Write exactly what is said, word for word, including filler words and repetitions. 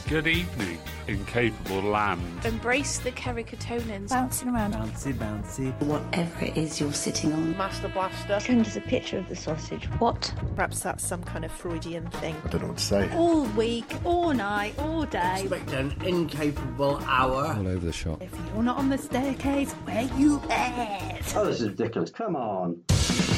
Good evening, incapable land. Embrace the keratoconins. Bouncing around. Bouncy, bouncy. Whatever it is you're sitting on. Master Blaster. Send us a picture of the sausage. What? Perhaps that's some kind of Freudian thing. I don't know what to say. All week, all night, all day. Expect an incapable hour. All over the shop. If you're not on the staircase, where you at? Oh, this is ridiculous. Come on.